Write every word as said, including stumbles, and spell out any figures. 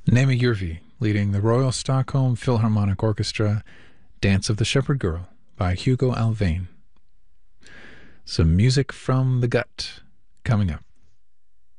Naima Järvi leading the Royal Stockholm Philharmonic Orchestra, Dance of the Shepherd Girl by Hugo Alvain. Some music from the gut coming up.